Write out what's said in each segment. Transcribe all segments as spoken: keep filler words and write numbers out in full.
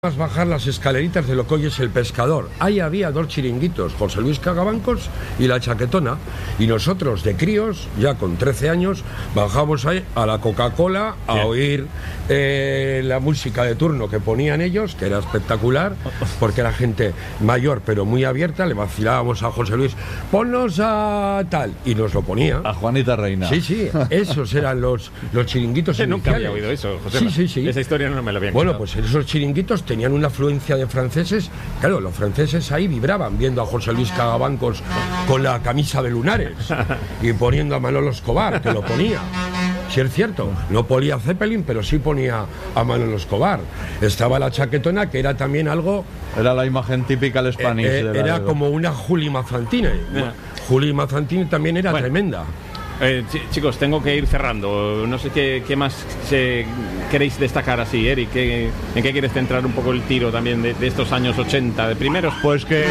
Vas a bajar las escaleritas de lo que hoy es el Pescador. Ahí había dos chiringuitos, José Luis Cagabancos y La Chaquetona. Y nosotros, de críos, ya con trece años, bajamos ahí a la Coca-Cola a Bien. oír eh, la música de turno que ponían ellos, que era espectacular, porque era gente mayor pero muy abierta. Le vacilábamos a José Luis, ponnos a tal, y nos lo ponía. A Juanita Reina. Sí, sí, esos eran los, los chiringuitos sí, iniciales. Nunca había oído eso, José. Sí, sí, sí. Esa historia no me la había Bueno, contado. pues esos chiringuitos tenían una afluencia de franceses. Claro, los franceses ahí vibraban viendo a José Luis Cagabancos con la camisa de lunares y poniendo a Manolo Escobar, que lo ponía. Si es cierto, no ponía Zeppelin, pero sí ponía a Manolo Escobar. Estaba La Chaquetona, que era también algo... Era la imagen típica del Spanish. Eh, eh, de la era de... como una Juli Mazzantini. Bueno, Juli Mazzantini también era bueno. tremenda. Eh, ch- chicos, tengo que ir cerrando. No sé qué, qué más se, queréis destacar así, Eric. ¿Qué, ¿En qué quieres centrar un poco el tiro también de, de estos años ochenta, de primeros? Pues que...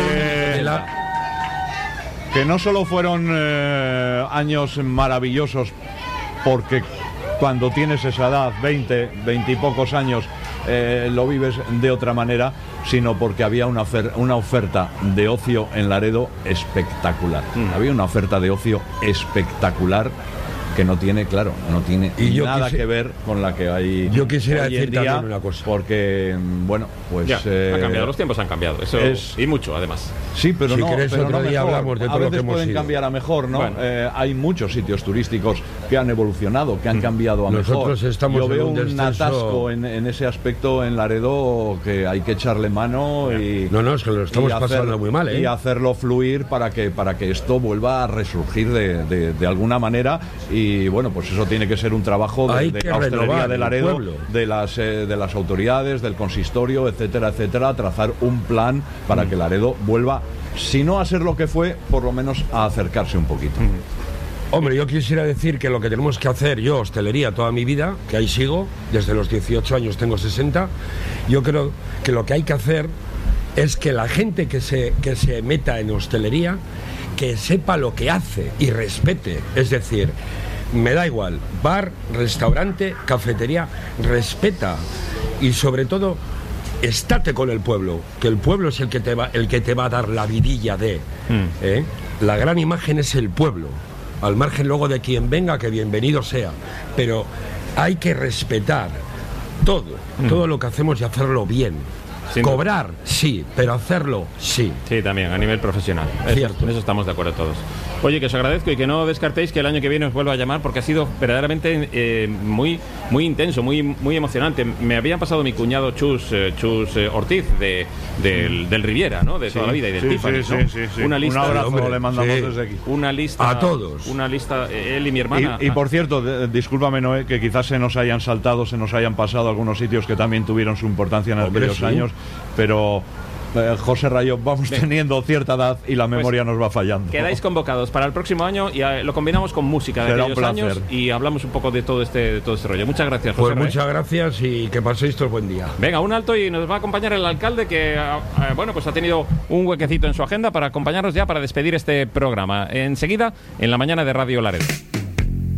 Que no solo fueron eh, años maravillosos, porque cuando tienes esa edad, veinte, veinte y pocos años, eh, lo vives de otra manera, sino porque había una, ofer- una oferta de ocio en Laredo espectacular. Mm. Había una oferta de ocio espectacular que no tiene, claro, no tiene y yo nada quise... que ver con la que hay yo quisiera hoy decir en día, también una cosa. Porque, bueno, pues... Ya, eh, han cambiado, los tiempos han cambiado, eso es... y mucho, además. Sí, pero si no, querés, pero otro no día mejor. hablamos de todo a veces lo que hemos pueden ido. cambiar a mejor, ¿no? Bueno. Eh, hay muchos sitios turísticos que han evolucionado, que han cambiado a Nosotros mejor. estamos Yo en veo un, un descenso... atasco en, en ese aspecto en Laredo que hay que echarle mano y... No, no, es que lo estamos hacer, pasando muy mal, ¿eh? Y hacerlo fluir para que, para que esto vuelva a resurgir de, de, de alguna manera. Y bueno, pues eso tiene que ser un trabajo de, hay de que la hostelería de Laredo, de las, eh, de las autoridades, del consistorio, etcétera, etcétera, trazar un plan para mm. que Laredo vuelva, si no a ser lo que fue, por lo menos a acercarse un poquito. Mm. Hombre, yo quisiera decir que lo que tenemos que hacer, yo, hostelería toda mi vida, que ahí sigo, desde los dieciocho años tengo sesenta, yo creo que lo que hay que hacer es que la gente que se, que se meta en hostelería, que sepa lo que hace y respete, es decir... Me da igual, bar, restaurante, cafetería, respeta y sobre todo estate con el pueblo, que el pueblo es el que te va, el que te va a dar la vidilla de, mm. ¿eh? La gran imagen es el pueblo, al margen luego de quien venga, que bienvenido sea, pero hay que respetar todo, mm. todo lo que hacemos y hacerlo bien. Sin Cobrar, duda. sí, pero hacerlo, sí. Sí, también, a nivel profesional. Cierto. Eso, en eso estamos de acuerdo todos. Oye, que os agradezco y que no descartéis que el año que viene os vuelva a llamar, porque ha sido verdaderamente eh, muy muy intenso, muy muy emocionante. Me habían pasado mi cuñado Chus, eh, Chus eh, Ortiz, de, del, del Riviera, ¿no? De toda sí, la vida, y del sí, Tiffany, sí, ¿no? sí, sí, sí. Una lista, un abrazo hombre, le mandamos sí. desde aquí. Una lista... A todos. Una lista, eh, él y mi hermana. Y, y por cierto, de, discúlpame, Noé, que quizás se nos hayan saltado, se nos hayan pasado algunos sitios que también tuvieron su importancia en hombre, aquellos sí. años, pero... Eh, José Rayo, vamos Bien. teniendo cierta edad y la memoria pues nos va fallando. Quedáis convocados para el próximo año y eh, lo combinamos con música de Será aquellos años y hablamos un poco de todo este, de todo este rollo. Muchas gracias, José. Pues Ray. Muchas gracias y que paséis todo buen día. Venga, un alto y nos va a acompañar el alcalde que, eh, bueno, pues ha tenido un huequecito en su agenda para acompañarnos ya para despedir este programa. Enseguida, en la mañana de Radio Laredo.